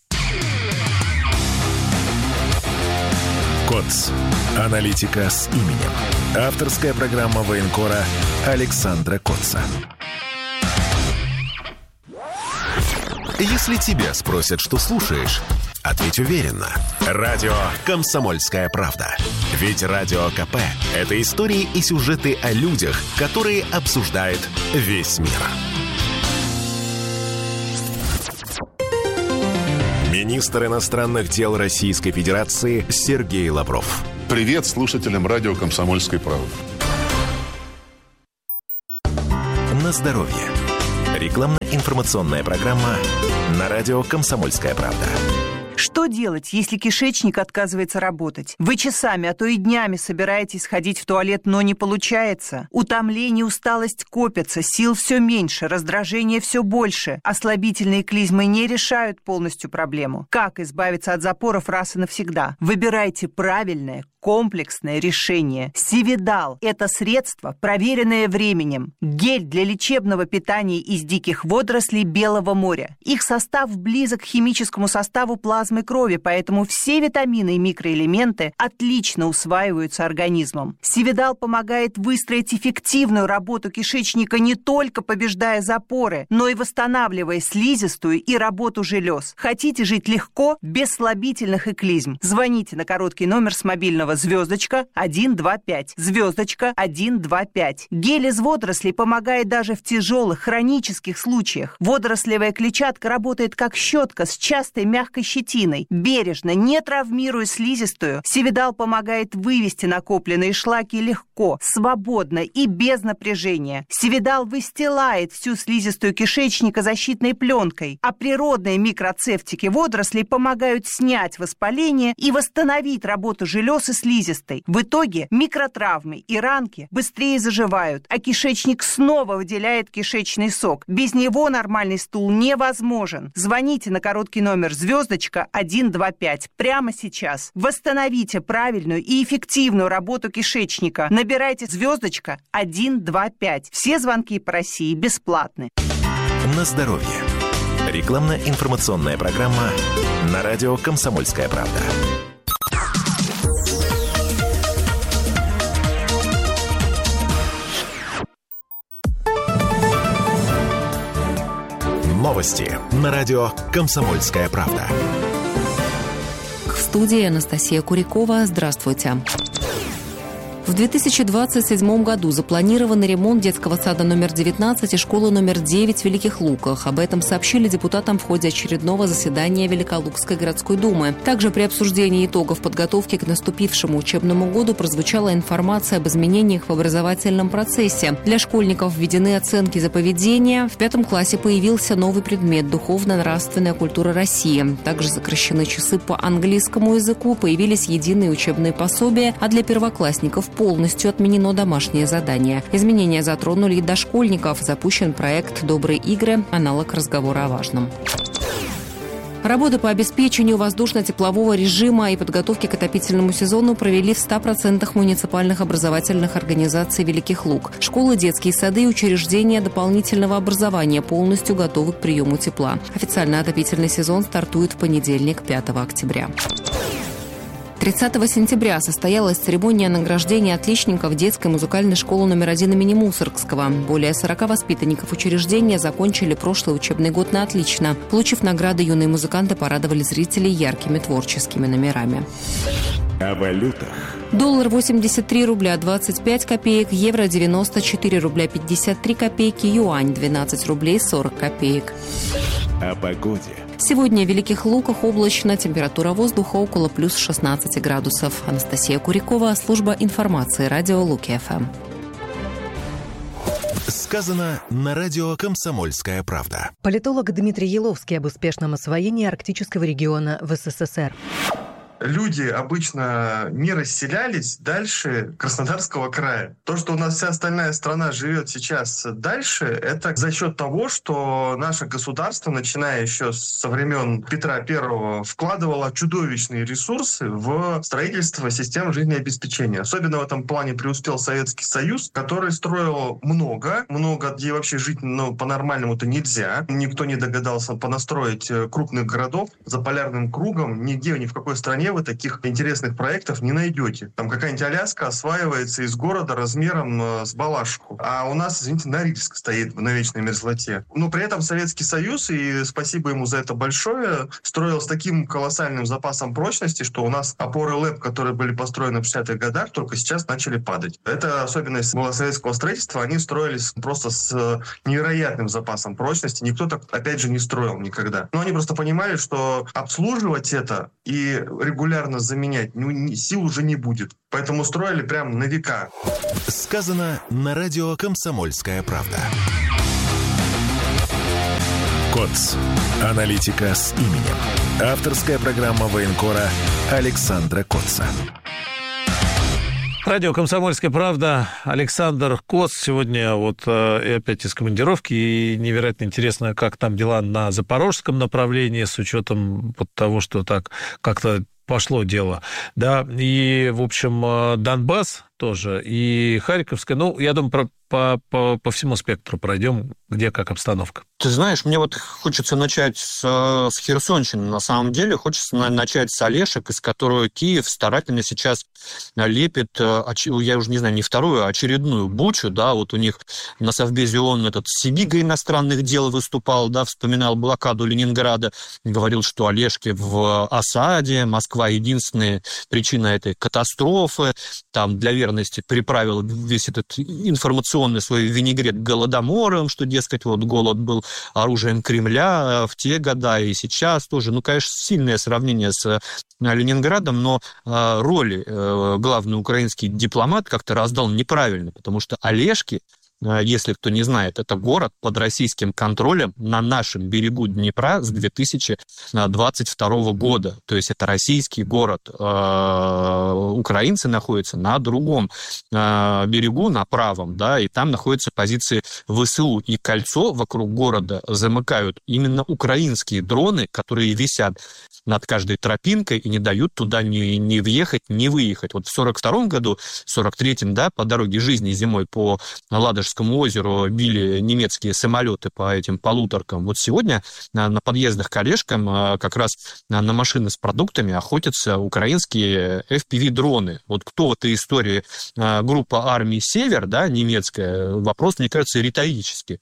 E: КОЦ. Аналитика с именем. Авторская программа военкора Александра Котца. Если тебя спросят, что слушаешь, ответь уверенно. Радио «Комсомольская правда». Ведь Радио КП – это истории и сюжеты о людях, которые обсуждает весь мир. Министр иностранных дел Российской Федерации Сергей Лавров.
R: Привет слушателям радио «Комсомольской правды».
E: На здоровье. Рекламно-информационная программа на радио «Комсомольская правда».
S: Что делать, если кишечник отказывается работать? Вы часами, а то и днями собираетесь сходить в туалет, но не получается. Утомление, усталость копятся, сил все меньше, раздражение все больше. Ослабительные клизмы не решают полностью проблему. Как избавиться от запоров раз и навсегда? Выбирайте правильное, комплексное решение. Сивидал – это средство, проверенное временем. Гель для лечебного питания из диких водорослей Белого моря. Их состав близок к химическому составу плазмы крови, поэтому все витамины и микроэлементы отлично усваиваются организмом. Сивидал помогает выстроить эффективную работу кишечника, не только побеждая запоры, но и восстанавливая слизистую и работу желез. Хотите жить легко, без слабительных и клизм? Звоните на короткий номер с мобильного звездочка один два пять, звездочка один два пять. Гель из водорослей помогает даже в тяжелых хронических случаях. Водорослевая клетчатка работает как щетка с частой мягкой щетиной. Бережно, не травмируя слизистую, Сивидал помогает вывести накопленные шлаки легко, свободно и без напряжения. Сивидал выстилает всю слизистую кишечника защитной пленкой, а природные микроцефтики водорослей помогают снять воспаление и восстановить работу желез и слизистой. В итоге микротравмы и ранки быстрее заживают, а кишечник снова выделяет кишечный сок. Без него нормальный стул невозможен. Звоните на короткий номер звездочка один два пять прямо сейчас. Восстановите правильную и эффективную работу кишечника. Набирайте звездочка один два пять. Все звонки по России бесплатны.
E: На здоровье. Рекламно-информационная программа на радио «Комсомольская правда». Новости на радио «Комсомольская правда».
T: В студии Анастасия Курякова. Здравствуйте. В две тысячи двадцать седьмом году запланирован ремонт детского сада номер девятнадцать и школы номер девять в Великих Луках. Об этом сообщили депутатам в ходе очередного заседания Великолукской городской думы. Также при обсуждении итогов подготовки к наступившему учебному году прозвучала информация об изменениях в образовательном процессе. Для школьников введены оценки за поведение. В пятом классе появился новый предмет «Духовно-нравственная культура России». Также сокращены часы по английскому языку, появились единые учебные пособия, а для первоклассников полностью отменено домашнее задание. Изменения затронули и дошкольников. Запущен проект «Добрые игры», аналог разговора о важном. Работы по обеспечению воздушно-теплового режима и подготовке к отопительному сезону провели в ста процентах муниципальных образовательных организаций Великих Луг. Школы, детские сады и учреждения дополнительного образования полностью готовы к приему тепла. Официально отопительный сезон стартует в понедельник, пятого октября. тридцатого сентября состоялась церемония награждения отличников детской музыкальной школы номер один имени Мусоргского. Более сорока воспитанников учреждения закончили прошлый учебный год на отлично. Получив награды, юные музыканты порадовали зрителей яркими творческими номерами.
E: О валютах.
T: Доллар восемьдесят три рубля двадцать пять копеек, евро девяносто четыре рубля пятьдесят три копейки, юань двенадцать рублей сорок копеек.
E: О погоде.
T: Сегодня в Великих Луках облачно, температура воздуха около плюс шестнадцати градусов. Анастасия Курякова, служба информации, радио Луки-ФМ.
E: Сказано на радио «Комсомольская правда».
P: Политолог Дмитрий Еловский об успешном освоении арктического региона в СССР.
U: Люди обычно не расселялись дальше Краснодарского края. То, что у нас вся остальная страна живет сейчас дальше, это за счет того, что наше государство, начиная еще со времен Петра Первого, вкладывало чудовищные ресурсы в строительство систем жизнеобеспечения. Особенно в этом плане преуспел Советский Союз, который строил много, много, где вообще жить ну, по-нормальному-то нельзя. Никто не догадался понастроить крупных городов. За полярным кругом нигде, ни в какой стране вы таких интересных проектов не найдете. Там какая-нибудь Аляска осваивается из города размером э, с Балашиху. А у нас, извините, Норильск стоит на вечной мерзлоте. Но при этом Советский Союз, и спасибо ему за это большое, строил с таким колоссальным запасом прочности, что у нас опоры ЛЭП, которые были построены в шестидесятых годах, только сейчас начали падать. Это особенность была советского строительства. Они строились просто с невероятным запасом прочности. Никто так, опять же, не строил никогда. Но они просто понимали, что обслуживать это и регулировать регулярно заменять, ну, сил уже не будет. Поэтому строили прям на века.
E: Сказано на радио «Комсомольская правда». КОЦ. Аналитика с именем. Авторская программа военкора Александра Котца.
H: Радио «Комсомольская правда». Александр Коц сегодня вот э, опять из командировки. И невероятно интересно, как там дела на запорожском направлении, с учетом вот того, что так как-то пошло дело. Да, и, в общем, Донбасс тоже, и Харьковская. Ну, я думаю, про, по, по, по всему спектру пройдем, где как обстановка.
L: Ты знаешь, мне вот хочется начать с, с Херсонщины. На самом деле хочется начать с Олешек, из которого Киев старательно сейчас лепит, я уже не знаю, не вторую, а очередную бучу. Да, вот у них на Совбезе ООН этот Сибига иностранных дел выступал, да, вспоминал блокаду Ленинграда, говорил, что Олешки в осаде, Москва единственная причина этой катастрофы, там для верности приправил весь этот информационный свой винегрет голодомором, что, дескать, вот голод был оружием Кремля в те года и сейчас тоже. Ну, конечно, сильное сравнение с Ленинградом, но роли главный украинский дипломат как-то раздал неправильно, потому что Олешки, если кто не знает, это город под российским контролем на нашем берегу Днепра с две тысячи двадцать второго года. То есть это российский город. Украинцы находятся на другом берегу, на правом, да, и там находятся позиции ВСУ. И кольцо вокруг города замыкают именно украинские дроны, которые висят над каждой тропинкой и не дают туда ни, ни въехать, ни выехать. Вот в сорок втором году, в сорок третьем, да, по дороге жизни зимой по Ладожскому озеру били немецкие самолеты по этим полуторкам. Вот сегодня на подъездах к Олешкам как раз на машины с продуктами охотятся украинские эф пи ви-дроны. Вот кто в этой истории группа армии «Север», да, немецкая, вопрос, мне кажется, риторический.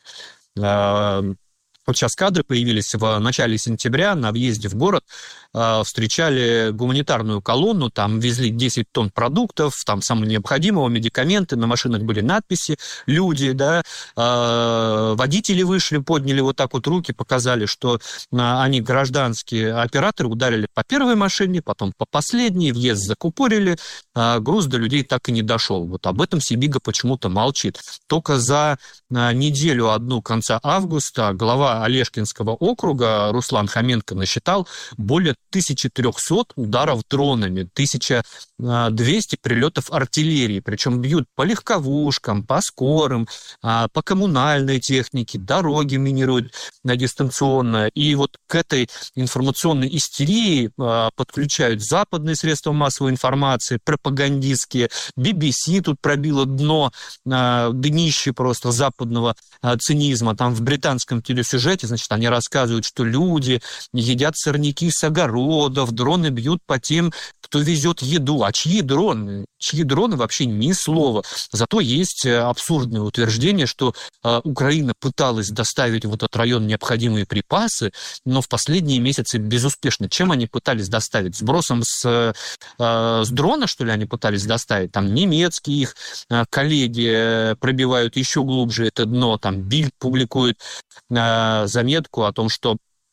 L: Вот сейчас кадры появились в начале сентября на въезде в город, встречали гуманитарную колонну, там везли десять тонн продуктов, там самого необходимого, медикаменты, на машинах были надписи, люди, да, водители вышли, подняли вот так вот руки, показали, что они, гражданские операторы, ударили по первой машине, потом по последней, въезд закупорили, груз до людей так и не дошел. Вот об этом Сибига почему-то молчит. Только за неделю одну конца августа глава Олешкинского округа Руслан Хоменко насчитал более тысяча триста ударов дронами, тысяча двести прилетов артиллерии, причем бьют по легковушкам, по скорым, по коммунальной технике, дороги минируют дистанционно. И вот к этой информационной истерии подключают западные средства массовой информации, пропагандистские, би би си тут пробило дно, днище просто западного цинизма. Там в британском телесюжете, значит, они рассказывают, что люди едят сорняки с огородов, дроны бьют по тем, кто везет еду. А чьи дроны? Чьи дроны вообще ни слова. Зато есть абсурдное утверждение, что э, Украина пыталась доставить в этот район необходимые припасы, но в последние месяцы безуспешно. Чем они пытались доставить? Сбросом с, э, с дрона, что ли, они пытались доставить? Там немецкие их э, коллеги пробивают еще глубже это дно. Там Бильд публикует э, заметку о том, что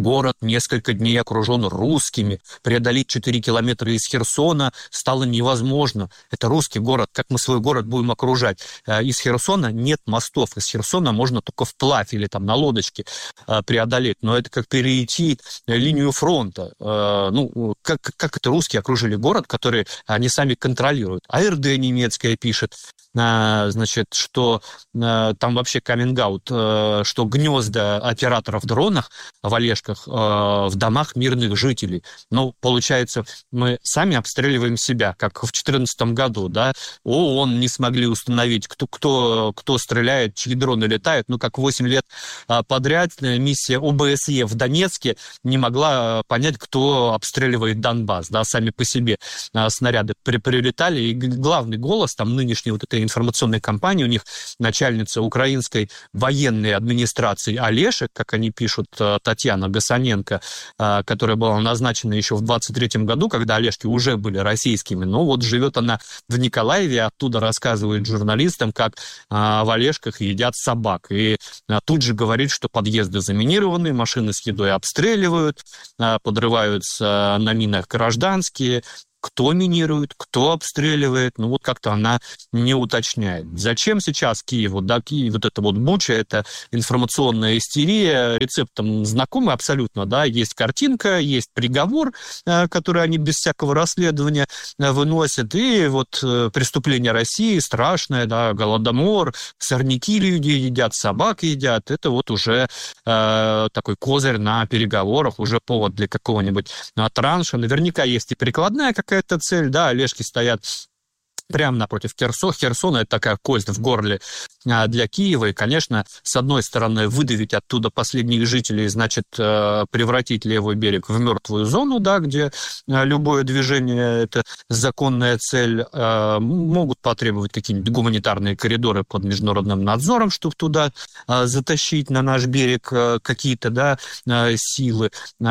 B: город несколько дней окружен русскими. Преодолеть четыре километра из Херсона стало невозможно. Это русский город. Как мы свой город будем окружать? Из Херсона нет мостов. Из Херсона можно только вплавь или там на лодочке преодолеть. Но это как перейти линию фронта. Ну, как, как это русские окружили город, который они сами контролируют? АРД немецкая пишет, значит, что там вообще каминг-аут, что гнезда операторов дронов в Олежках в домах мирных жителей. Ну, получается, мы сами обстреливаем себя, как в две тысячи четырнадцатом году, да, ООН не смогли установить, кто, кто, кто стреляет, чьи дроны летают, ну, как восемь лет подряд миссия ОБСЕ в Донецке не могла понять, кто обстреливает Донбасс, да, сами по себе снаряды при, прилетали, и главный голос там нынешней вот этой информационной кампании, у них начальница украинской военной администрации Олешек, как они пишут, Татьяна Гасаненко, которая была назначена еще в двадцать третьем году, когда Олешки уже были российскими. Но вот живет она в Николаеве, оттуда рассказывает журналистам, как в Олешках едят собак. И тут же говорит, что подъезды заминированы, машины с едой обстреливают, подрываются на минах гражданские. Кто минирует, кто обстреливает, ну вот как-то она не уточняет. Зачем сейчас Киеву? Да, Киев, вот это вот Буча, это информационная истерия, рецепт там знакомый абсолютно, да, есть картинка, есть приговор, который они без всякого расследования выносят, и вот преступление России страшное, да, голодомор, сорняки люди едят, собак едят, это вот уже э, такой козырь на переговорах, уже повод для какого-нибудь транша. Наверняка есть и прикладная какая какая-то цель, да, Олежки стоят прямо напротив Херсона. Херсона – это такая кость в горле для Киева. И, конечно, с одной стороны, выдавить оттуда последних жителей, значит, превратить левый берег в мертвую зону, да, где любое движение – это законная цель. Могут потребовать какие-нибудь гуманитарные коридоры под международным надзором, чтобы туда затащить на наш берег какие-то, да, силы,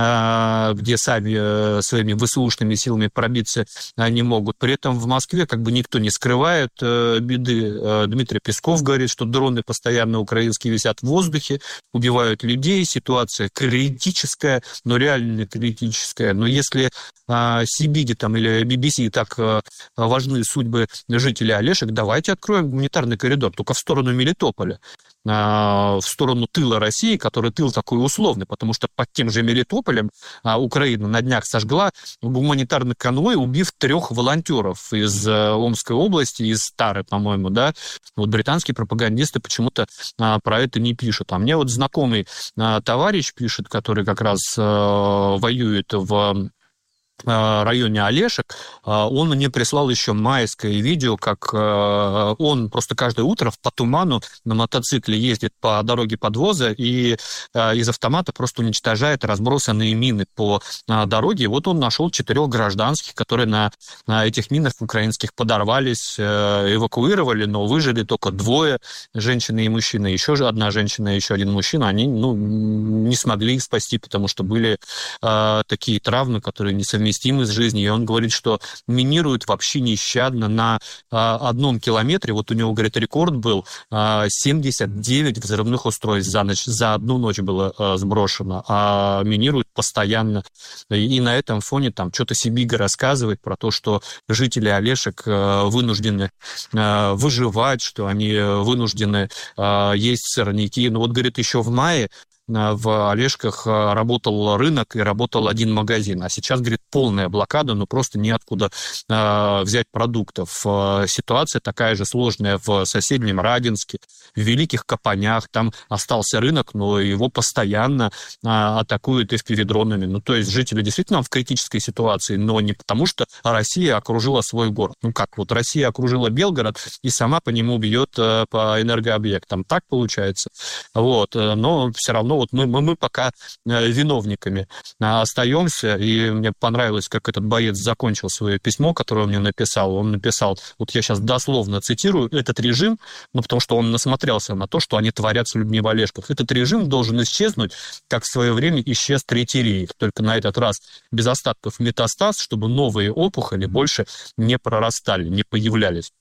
B: где сами своими ВСУшными силами пробиться не могут. При этом в Москве как бы никто не скрывает беды. Дмитрий Песков говорит, что дроны постоянно украинские висят в воздухе, убивают людей, ситуация критическая, но реально критическая. Но если а, си би ди там, или би би си так а, важны судьбы жителей Олешек, давайте откроем гуманитарный коридор, только в сторону Мелитополя, а, в сторону тыла России, который тыл такой условный, потому что под тем же Мелитополем а, Украина на днях сожгла гуманитарный конвой, убив трех волонтеров из а, Омской области, из Тары, по-моему, да. Вот британские пропагандисты почему-то а, про это не пишут. А мне вот знакомый а, товарищ пишет, который как раз а, воюет в районе Олешек, он мне прислал еще майское видео, как он просто каждое утро по туману на мотоцикле ездит по дороге подвоза и из автомата просто уничтожает разбросанные мины по дороге. И вот он нашел четырех гражданских, которые на, на этих минах украинских подорвались, эвакуировали, но выжили только двое, женщина и мужчина. Еще же одна женщина и еще один мужчина. Они, ну, не смогли их спасти, потому что были э, такие травмы, которые несовместимы с жизнью, и он говорит, что минируют вообще нещадно на а, одном километре. Вот у него, говорит, рекорд был а, семьдесят девять взрывных устройств за ночь, за одну ночь было а, сброшено, а минируют постоянно. И, и на этом фоне там что-то Сибига рассказывает про то, что жители Олешек а, вынуждены а, выживать, что они вынуждены а, есть сорняки. Ну вот, говорит, еще в мае в Олешках работал рынок и работал один магазин. А сейчас, говорит, полная блокада, но просто неоткуда э, взять продуктов. Э, ситуация такая же сложная в соседнем Радинске, в Великих Капанях. Там остался рынок, но его постоянно э, атакуют эф пи ви-дронами. Ну, то есть жители действительно в критической ситуации, но не потому, что Россия окружила свой город. Ну как, вот Россия окружила Белгород и сама по нему бьет э, по энергообъектам. Так получается. Вот. Но все равно вот мы, мы, мы пока виновниками остаемся, и мне понравилось, как этот боец закончил свое письмо, которое он мне написал. Он написал, вот я сейчас дословно цитирую, этот режим, ну, потому что он насмотрелся на то, что они творят с людьми в Олешках. Этот режим должен исчезнуть, как в свое время исчез Третий рейх, только на этот раз без остатков метастаз, чтобы новые опухоли больше не прорастали, не появлялись.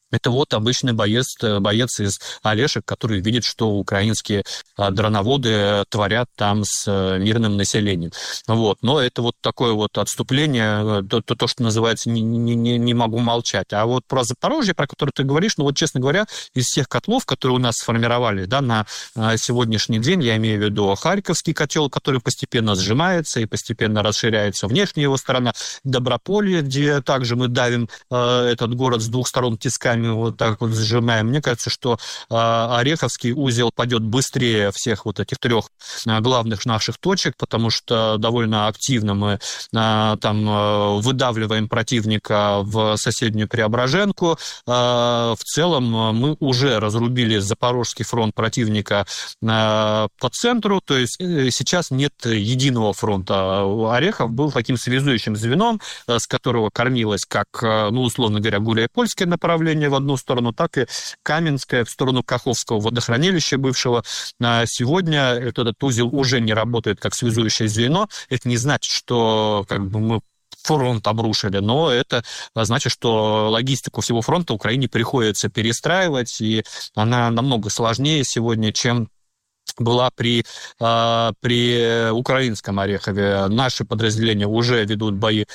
B: Это вот обычный боец, боец из Олешек, который видит, что украинские дроноводы творят там с мирным населением. Вот. Но это вот такое вот отступление, то, то, то что называется, не, не, не могу молчать. А вот про Запорожье, про которое ты говоришь, ну вот, честно говоря, из всех котлов, которые у нас сформировали, да, на сегодняшний день, я имею в виду Харьковский котел, который постепенно сжимается и постепенно расширяется внешняя его сторона, Доброполье, где также мы давим э, этот город с двух сторон тисками, вот так вот сжимаем. Мне кажется, что э, Ореховский узел пойдет быстрее всех вот этих трех э, главных наших точек, потому что довольно активно мы э, там э, выдавливаем противника в соседнюю Преображенку. Э, в целом мы уже разрубили Запорожский фронт противника э, по центру, то есть э, сейчас нет единого фронта. Орехов был таким связующим звеном, э, с которого кормилось как, э, ну, условно говоря, Гуляйпольское направление в одну сторону, так и Каменское в сторону Каховского водохранилища бывшего. Сегодня этот узел уже не работает как связующее звено. Это не значит, что как бы мы фронт обрушили, но это значит, что логистику всего фронта Украине приходится перестраивать, и она намного сложнее сегодня, чем была при, э, при украинском Орехове. Наши подразделения уже ведут бои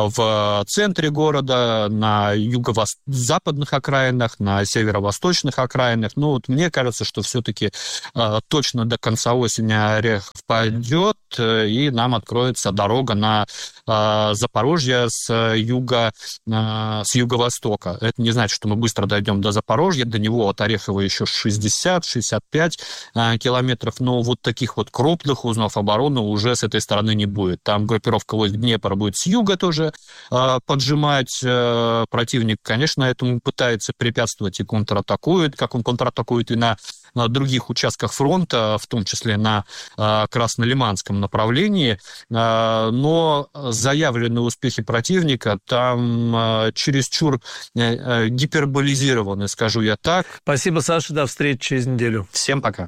B: в центре города, на юго-западных окраинах, на северо-восточных окраинах. Ну, вот мне кажется, что все-таки э, точно до конца осени Орехов пойдет, э, и нам откроется дорога на э, Запорожье с юга, э, с юго-востока. Это не значит, что мы быстро дойдем до Запорожья, до него от Орехова еще шестьдесят - шестьдесят пять э, километров, но вот таких вот крупных узлов обороны уже с этой стороны не будет. Там группировка войск Днепр будет с юга тоже э, поджимать. Э, противник, конечно, этому пытается препятствовать и контратакует, как он контратакует и на, на других участках фронта, в том числе на э, Краснолиманском направлении. Э, но заявленные успехи противника там э, чересчур э, гиперболизированы, скажу я так.
H: Спасибо, Саша. До встречи через неделю.
B: Всем пока.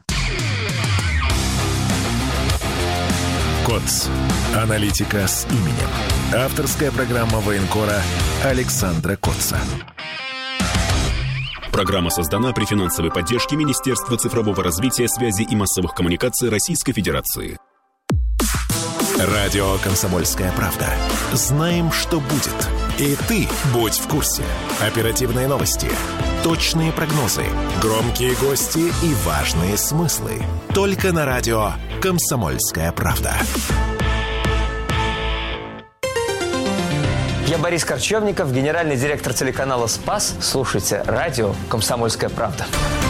E: КОЦ. Аналитика с именем. Авторская программа военкора Александра Котца.
D: Программа создана при финансовой поддержке Министерства цифрового развития, связи и массовых коммуникаций Российской Федерации.
E: Радио «Комсомольская правда». Знаем, что будет. И ты будь в курсе. Оперативные новости, точные прогнозы, громкие гости и важные смыслы. Только на радио «Комсомольская правда».
A: Я Борис Корчевников, генеральный директор телеканала «Спас». Слушайте радио «Комсомольская правда».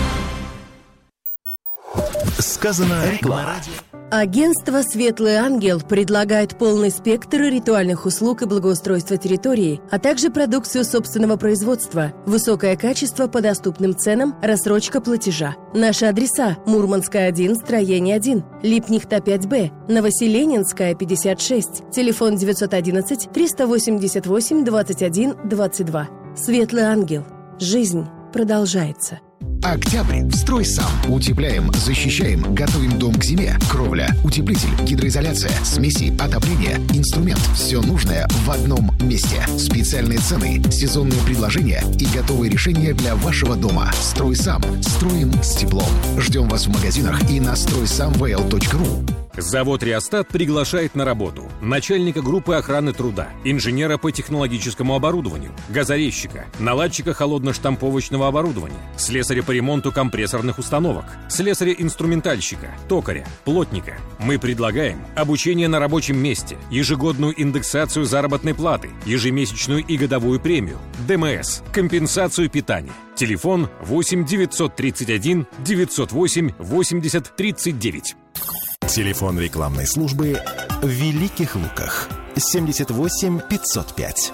E: Сказано реклама.
V: Агентство «Светлый ангел» предлагает полный спектр ритуальных услуг и благоустройства территории, а также продукцию собственного производства, высокое качество по доступным ценам, рассрочка платежа. Наши адреса: Мурманская, один, строение один, Липнихта, пять Б, Новоселенинская, пятьдесят шесть, телефон девятьсот одиннадцать триста восемьдесят восемь двадцать один двадцать два. «Светлый ангел». Жизнь продолжается.
W: Октябрь. Строй сам. Утепляем, защищаем, готовим дом к зиме. Кровля, утеплитель, гидроизоляция, смеси, отопление, инструмент. Все нужное в одном месте. Специальные цены, сезонные предложения и готовые решения для вашего дома. Строй сам. Строим с теплом. Ждем вас в магазинах и на строй сам вэ эл точка ру.
X: Завод «Реостат» приглашает на работу начальника группы охраны труда, инженера по технологическому оборудованию, газорезчика, наладчика холодно-штамповочного оборудования, слесаря по ремонту компрессорных установок, слесаря-инструментальщика, токаря, плотника. Мы предлагаем обучение на рабочем месте, ежегодную индексацию заработной платы, ежемесячную и годовую премию, дэ эм эс, компенсацию питания. Телефон восемь девятьсот тридцать один девятьсот восемь восемьдесят тридцать девять.
E: Телефон рекламной службы в Великих Луках. семьдесят восемь пятьсот пять.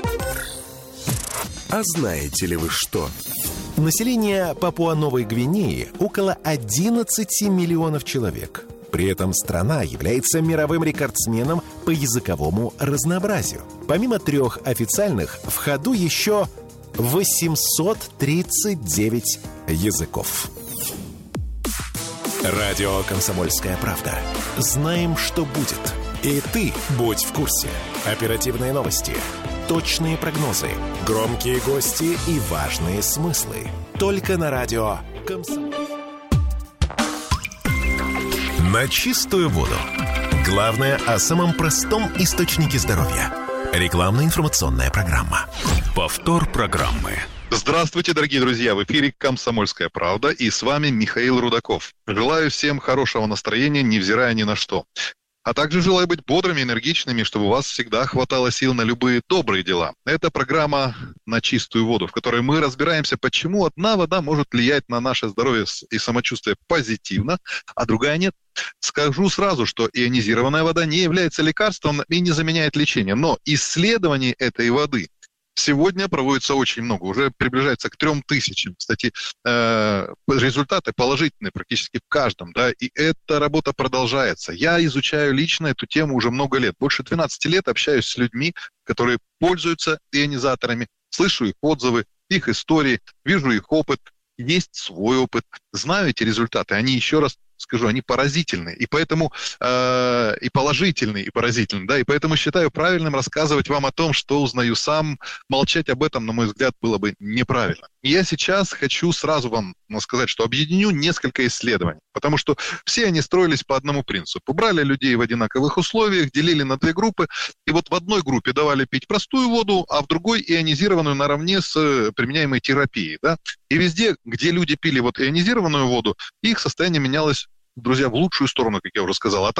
E: А знаете ли вы что? Население Папуа-Новой Гвинеи около одиннадцать миллионов человек. При этом страна является мировым рекордсменом по языковому разнообразию. Помимо трех официальных, в ходу еще восемьсот тридцать девять языков. Радио «Комсомольская правда». Знаем, что будет. И ты будь в курсе. Оперативные новости, точные прогнозы, громкие гости и важные смыслы. Только на радио «Комсомольская». На чистую воду. Главное о самом простом источнике здоровья. Рекламно-информационная программа.
R: Повтор программы. Здравствуйте, дорогие друзья! В эфире «Комсомольская правда» и с вами Михаил Рудаков. Желаю всем хорошего настроения, невзирая ни на что. А также желаю быть бодрыми, энергичными, чтобы у вас всегда хватало сил на любые добрые дела. Это программа «На чистую воду», в которой мы разбираемся, почему одна вода может влиять на наше здоровье и самочувствие позитивно, а другая нет. Скажу сразу, что ионизированная вода не является лекарством и не заменяет лечение, но исследований этой воды сегодня проводится очень много, уже приближается к трем тысячам. Кстати, э, результаты положительные практически в каждом, да, и эта работа продолжается. Я изучаю лично эту тему уже много лет. Больше двенадцати лет общаюсь с людьми, которые пользуются ионизаторами, слышу их отзывы, их истории, вижу их опыт, есть свой опыт, знаю эти результаты, они, еще раз скажу, они поразительные, и поэтому э, и положительные, и поразительные, да, и поэтому считаю правильным рассказывать вам о том, что узнаю сам. Молчать об этом, на мой взгляд, было бы неправильно. И я сейчас хочу сразу вам сказать, что объединю несколько исследований, потому что все они строились по одному принципу. Брали людей в одинаковых условиях, делили на две группы, и вот в одной группе давали пить простую воду, а в другой ионизированную наравне с применяемой терапией, да. И везде, где люди пили вот ионизированную воду, их состояние менялось, друзья, в лучшую сторону, как я уже сказал. А